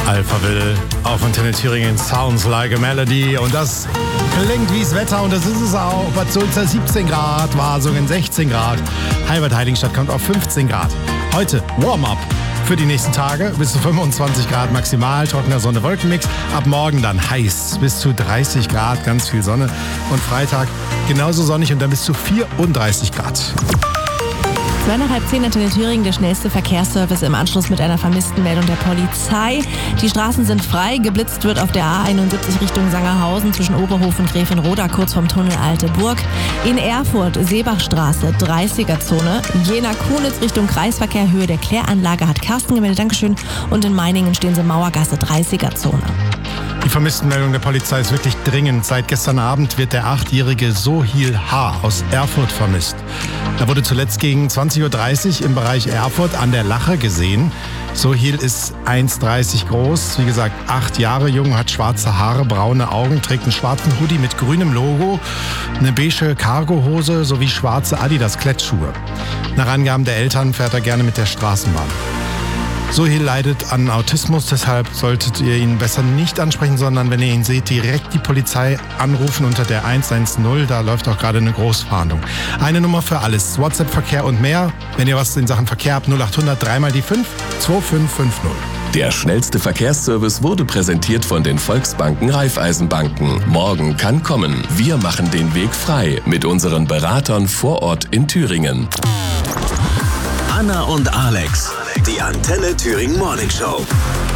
Alphaville auf Antenne Thüringen, Sounds Like a Melody. Und das klingt wie's Wetter und das ist es auch. Bad Sulza 17 Grad, Wasungen 16 Grad. Halbert-Heiligenstadt kommt auf 15 Grad. Heute Warm-up für die nächsten Tage. Bis zu 25 Grad maximal, trockener Sonne-Wolkenmix. Ab morgen dann heiß, bis zu 30 Grad, ganz viel Sonne. Und Freitag genauso sonnig und dann bis zu 34 Grad. 9:30 Antenne Thüringen, der schnellste Verkehrsservice im Anschluss mit einer vermissten Meldung der Polizei. Die Straßen sind frei, geblitzt wird auf der A71 Richtung Sangerhausen zwischen Oberhof und Gräfenroda, kurz vom Tunnel Alte Burg. In Erfurt, Seebachstraße, 30er-Zone. Jena-Kunitz Richtung Kreisverkehr, Höhe der Kläranlage hat Carsten gemeldet, Dankeschön. Und in Meiningen stehen sie Mauergasse, 30er-Zone. Die Vermisstenmeldung der Polizei ist wirklich dringend. Seit gestern Abend wird der 8-jährige Sohil H. aus Erfurt vermisst. Er wurde zuletzt gegen 20:30 Uhr im Bereich Erfurt an der Lache gesehen. Sohil ist 1,30 groß, wie gesagt 8 Jahre jung, hat schwarze Haare, braune Augen, trägt einen schwarzen Hoodie mit grünem Logo, eine beige Cargohose sowie schwarze Adidas-Klettschuhe. Nach Angaben der Eltern fährt er gerne mit der Straßenbahn. Sohil leidet an Autismus, deshalb solltet ihr ihn besser nicht ansprechen, sondern wenn ihr ihn seht, direkt die Polizei anrufen unter der 110. Da läuft auch gerade eine Großfahndung. Eine Nummer für alles, WhatsApp, Verkehr und mehr. Wenn ihr was in Sachen Verkehr habt, 0800 3 mal die 5 2550. Der schnellste Verkehrsservice wurde präsentiert von den Volksbanken Raiffeisenbanken. Morgen kann kommen. Wir machen den Weg frei mit unseren Beratern vor Ort in Thüringen. Anna und Alex, die Antenne Thüringen Morning Show.